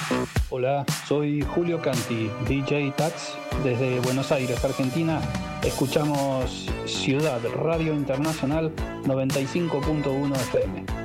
Hola, soy Julio Canti, DJ Tax, desde Buenos Aires, Argentina. Escuchamos Ciudad Radio Internacional 95.1 FM.